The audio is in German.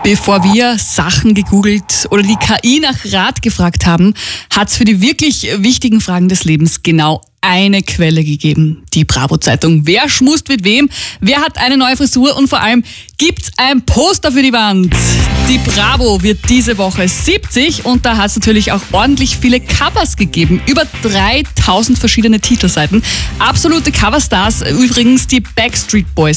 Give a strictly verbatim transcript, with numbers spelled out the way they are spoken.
Bevor wir Sachen gegoogelt oder die K I nach Rat gefragt haben, hat es für die wirklich wichtigen Fragen des Lebens genau eine Quelle gegeben. Die Bravo-Zeitung. Wer schmust mit wem? Wer hat eine neue Frisur? Und vor allem, gibt's ein Poster für die Wand? Die Bravo wird diese Woche siebzig und da hat es natürlich auch ordentlich viele Covers gegeben. Über dreitausend verschiedene Titelseiten. Absolute Coverstars übrigens die Backstreet Boys.